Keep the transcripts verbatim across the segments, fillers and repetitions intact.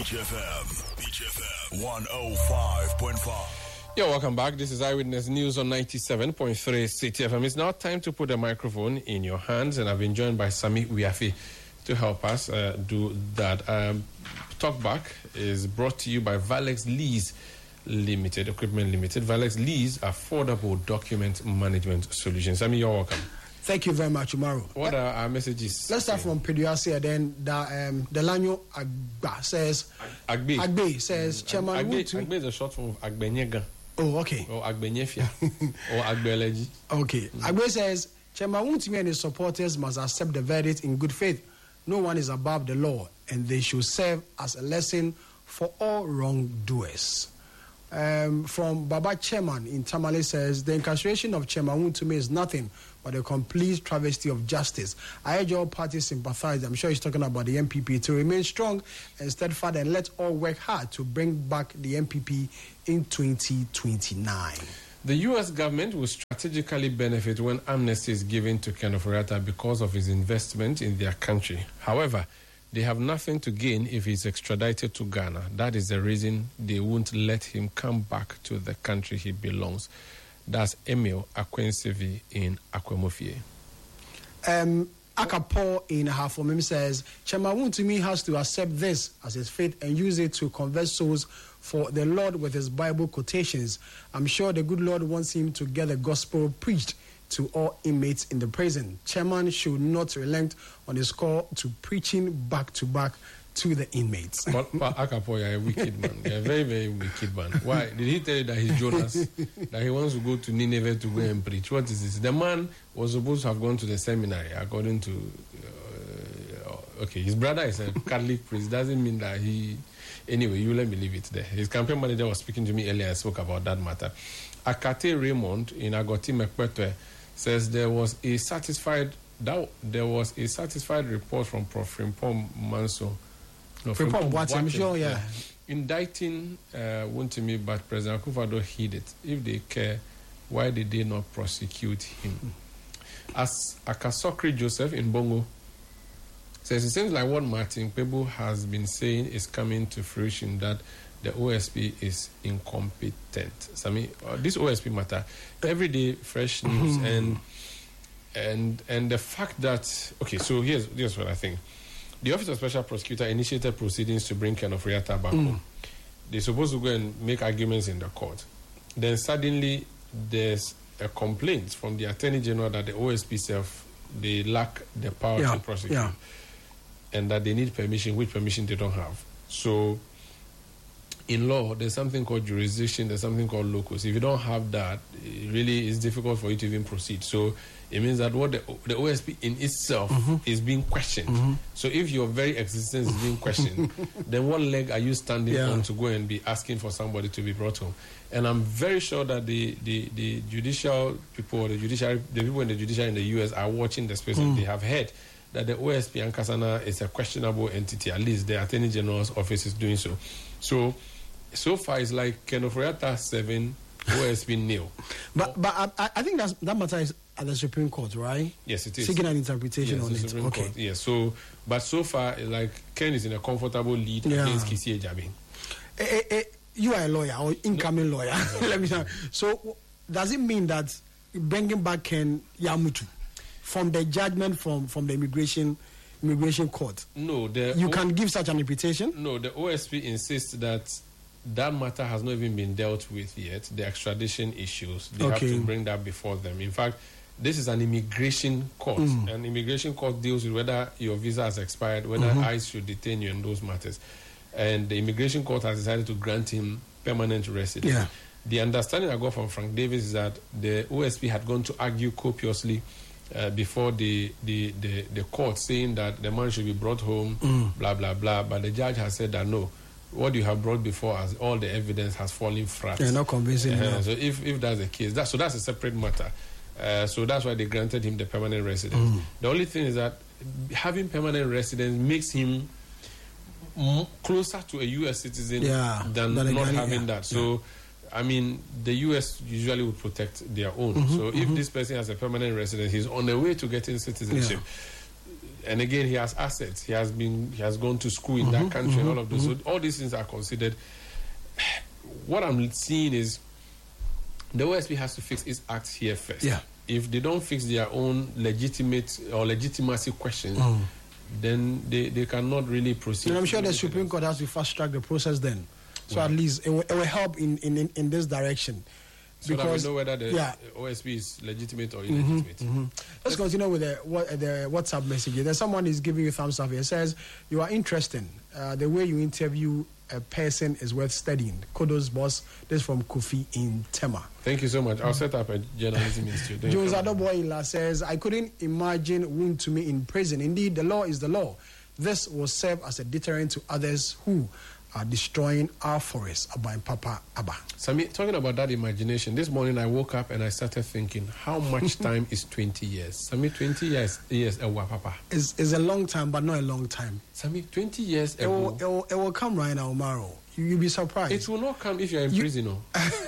Beach F M. Beach F M. one oh five point five. Yeah, welcome back. This is Eyewitness News on ninety-seven point three City F M. It's now time to put the microphone in your hands, and I've been joined by Sami Wiafi to help us uh, do that. Um, Talkback is brought to you by Valex Lease Limited, Equipment Limited. Valex Lease, affordable document management solutions. Sami, you're welcome. Thank you very much, Umaru. What are our messages? Let's start from Peduasia. Then the um, Delanyo Agba says Agbe. Agbe says mm. Chairman Agbe, Agbe, Agbe is a short form of Agbenyega. Oh, okay. Or Agbenyefia. Or Agbeleji. Okay. Mm. Agbe says Chairman Wuntimi and his supporters must accept the verdict in good faith. No one is above the law, and they should serve as a lesson for all wrongdoers. Um, from Baba Chairman in Tamale says the incarceration of Chairman Wuntimi is nothing but a complete travesty of justice. I urge all parties sympathize. I'm sure he's talking about the M P P to remain strong and steadfast, and let all work hard to bring back the M P P in twenty twenty-nine. The U S government will strategically benefit when amnesty is given to Ken Ofori-Atta because of his investment in their country. However, they have nothing to gain if he's extradited to Ghana. That is the reason they won't let him come back to the country he belongs. That's Emil Akwensevi in Akwemofie. Um, Akapo in Hafomim says, Chairman Wuntimi has to accept this as his faith and use it to convert souls for the Lord with his Bible quotations. I'm sure the good Lord wants him to get the gospel preached to all inmates in the prison. Chairman should not relent on his call to preaching back to back to the inmates. But, but Akapo, you're a wicked man. You're a very, very wicked man. Why? Did he tell you that he's Jonas? That he wants to go to Nineveh to go and preach? What is this? The man was supposed to have gone to the seminary, according to... Uh, okay, his brother is a Catholic priest. Doesn't mean that he... Anyway, you let me leave it there. His campaign manager was speaking to me earlier and spoke about that matter. Akate Raymond in Agoti Mekpetwe says there was a satisfied... That there was a satisfied report from Professor Frimpong Manso. No, Frimpong Boateng, I'm sure, yeah. yeah. Indicting uh, Wuntimi, but President Akufo-Addo hid it. If they care, why did they not prosecute him? As Akasokri Joseph in Bongo says, it seems like what Martin Pebu has been saying is coming to fruition, that the O S P is incompetent. Sami, uh, this O S P matter, every day fresh news, and and and the fact that, okay, so here's here's what I think. The Office of Special Prosecutor initiated proceedings to bring Ken Ofori-Atta back mm. home. They're supposed to go and make arguments in the court. Then suddenly there's a complaint from the Attorney General that the O S P self, they lack the power yeah, to prosecute. Yeah. And that they need permission, which permission they don't have. So in law, there's something called jurisdiction, there's something called locus. If you don't have that, it really is difficult for you to even proceed. So it means that what the, the O S P in itself mm-hmm. is being questioned. Mm-hmm. So if your very existence is being questioned, then what leg are you standing yeah. on to go and be asking for somebody to be brought home? And I'm very sure that the, the, the judicial people, the judiciary, the people in the judiciary in the U S are watching the space, mm. and they have heard that the O S P and Kasana is a questionable entity. At least the Attorney General's office is doing so. So, so far it's like Ken Ofori-Atta seven, O S P nil. But but I, I think that's, that matter is at the Supreme Court, right? Yes, it is. Seeking an interpretation yes, on the it. Supreme Okay. Court. Yes. So, but so far, like Ken is in a comfortable lead yeah. against Kisi Ejabi. Eh, eh, eh, you are a lawyer or incoming no. lawyer. Let me know. So, does it mean that bringing back Ken Yamutu from the judgment from, from the immigration immigration court? No, the you o- can give such an interpretation. No, the O S P insists that that matter has not even been dealt with yet. The extradition issues, they okay. have to bring that before them. In fact, this is an immigration court. Mm. An immigration court deals with whether your visa has expired, whether mm-hmm. ICE should detain you, and those matters. And the immigration court has decided to grant him permanent residence. Yeah. The understanding I got from Frank Davis is that the O S P had gone to argue copiously uh, before the, the, the, the court, saying that the man should be brought home, mm. blah, blah, blah. But the judge has said that no, what you have brought before us, all the evidence has fallen flat. Yeah, not convincing. Uh, so if, if that's the case, that, so that's a separate matter. Uh, so that's why they granted him the permanent residence. Mm. The only thing is that having permanent residence makes him m- closer to a U S citizen yeah, than not again, having yeah. that. So, I mean, the U S usually would protect their own. Mm-hmm, so if mm-hmm. this person has a permanent residence, he's on the way to getting citizenship. and again, he has assets. He has been, he has gone to school in mm-hmm, that country. Mm-hmm, all of those, mm-hmm. so all these things are considered. What I'm seeing is the O S P has to fix its act here first. Yeah. If they don't fix their own legitimate or legitimacy questions, mm. then they, they cannot really proceed. And I'm sure the Supreme Court has to fast track the process then. So well, at least it will, it will help in, in, in this direction. So because, that we know whether the yeah. O S P is legitimate or illegitimate. Mm-hmm, mm-hmm. Let's continue with the, what, the WhatsApp message. There's someone is giving you a thumbs up here. It says, you are interesting. Uh, the way you interview a person is worth studying. Kodos boss. This from Kofi in Tema. Thank you so much. I'll set up a journalism institute. Jones Adoboyla says, I couldn't imagine Wontumi in prison. Indeed, the law is the law. This will serve as a deterrent to others who are destroying our forests. Abba Papa Abba. Sami, talking about that imagination, this morning I woke up and I started thinking, how much time is twenty years? Sami, twenty years, yes, Ewa Papa. It's, it's a long time, but not a long time. Sami, twenty years it will, it, will, it will come right now, tomorrow. You, you'll be surprised. It will not come if you're in you... prison.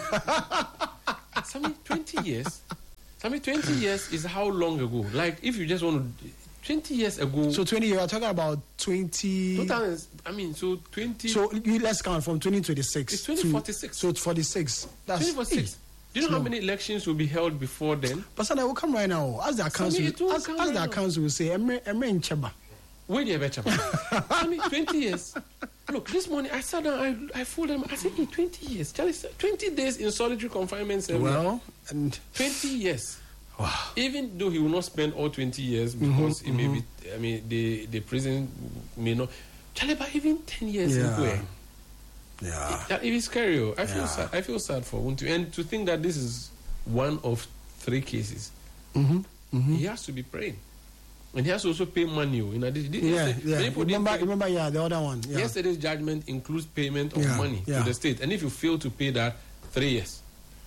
Sami, twenty years? Sami, twenty years is how long ago? Like, if you just want to... twenty years ago. So twenty years, we're talking about twenty... two thousand, I mean, so twenty... So let's count from twenty twenty-six. It's twenty forty-six. So it's forty-six. That's twenty forty-six. Hey. Do you know so, how many elections will be held before then? But son, I will come right now. As the accounts will, as, as the accounts will say, I'm in Cheba. Where do you have Cheba? I mean, twenty years. Look, this morning I sat down, I, I fooled them. I said, hey, twenty years. Charlie said, twenty days in solitary confinement. Well, and... twenty years. Wow. Even though he will not spend all twenty years because mm-hmm, it mm-hmm. may be, I mean, the, the prison may not. Charlie, but even ten years yeah. in yeah, it, it is scary. I feel yeah. sad. I feel sad for Wuntu, and to think that this is one of three cases. Mm-hmm, mm-hmm. He has to be praying, and he has to also pay money. In addition, yeah, yeah. Remember, remember, yeah, the other one. Yeah. Yesterday's judgment includes payment of yeah, money yeah. to the state, and if you fail to pay that, three years.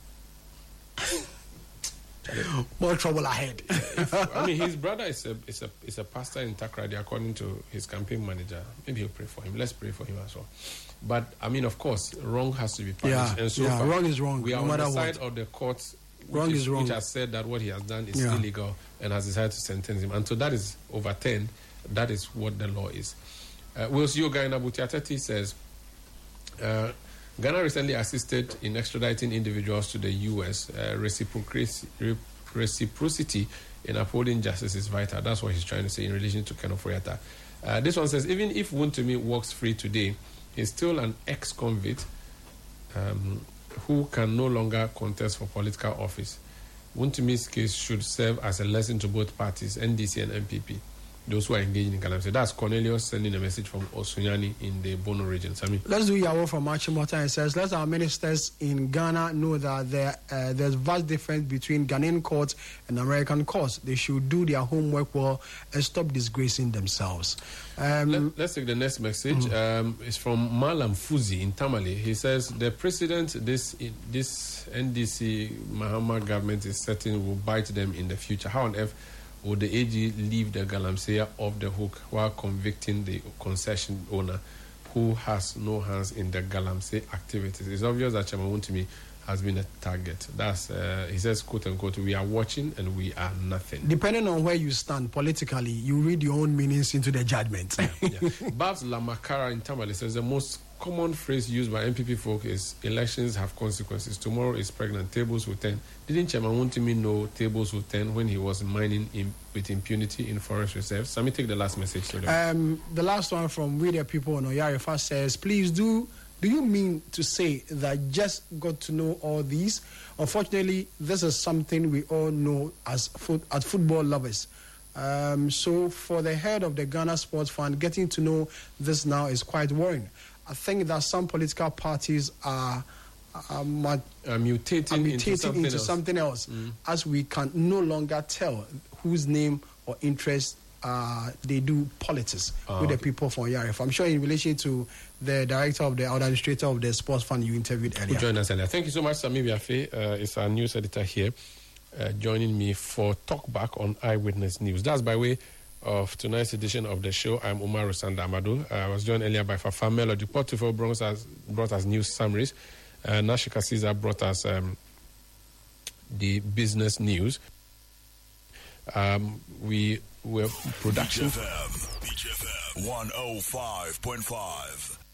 More trouble ahead. If, I mean, his brother is a is a is a pastor in Takrady, according to his campaign manager. Maybe he'll pray for him. Let's pray for him as well. But I mean, of course, wrong has to be punished. Yeah, and so yeah, far, wrong is wrong. We are no on the what. side of the courts. Wrong is, is wrong. Which has said that what he has done is yeah. illegal and has decided to sentence him. Until that is overturned, that is what the law is. Uh, Wilson Yogaina Butiatati says. Uh, Ghana recently assisted in extraditing individuals to the U S. Uh, reciprocity, reciprocity in upholding justice is vital. That's what he's trying to say in relation to Ken Ofori-Atta. Uh, this one says, even if Wontumi walks free today, he's still an ex-convict um, who can no longer contest for political office. Wontumi's case should serve as a lesson to both parties, N D C and N P P. Those who are engaging in Galamsey. That's Cornelius sending a message from Osunyani in the Bono region. Sami. Let's do Yawo from Machimota. It says, let our ministers in Ghana know that there, uh, there's vast difference between Ghanaian courts and American courts. They should do their homework well and stop disgracing themselves. Um, Let, let's take the next message. Mm-hmm. Um, it's from Malam Fuzi in Tamale. He says, the president this this N D C Mahama government is certain will bite them in the future. How on earth would the A G leave the Galamsey off the hook while convicting the concession owner who has no hands in the Galamsey activities? It's obvious that Chairman Wontumi has been a target. That's, uh, he says, quote unquote, we are watching and we are nothing. Depending on where you stand politically, you read your own meanings into the judgment. yeah, yeah. Babs Lamakara in Tamale says the most common phrase used by N P P folk is elections have consequences. Tomorrow is pregnant, tables will turn. Didn't Chairman Wontumi know tables will turn when he was mining in, with impunity in forest reserves? Let me take the last message. To um, the last one from We The People on Oyarifa says, please do, do you mean to say that just got to know all these? Unfortunately, this is something we all know as, foot, as football lovers. Um, so for the head of the Ghana Sports Fund, getting to know this now is quite worrying. I think that some political parties are, are, mu- uh, mutating, are mutating into something into else, something else mm. as we can no longer tell whose name or interest uh, they do politics oh, with okay. the people from Yarif. I'm sure in relation to the director of the or administrator of the sports fund you interviewed earlier. Who joined us earlier. Thank you so much, Sami Biafe. Uh, it's our news editor here, uh, joining me for Talk Back on Eyewitness News. That's by way of tonight's edition of the show. I'm Umar Rusanda Amadu. Uh, I was joined earlier by Fafa Melody. Portfolio brought us, brought us news summaries. Uh, Nashika Caesar brought us um, the business news. Um, we were production. Beach F M, Beach F M, one oh five point five.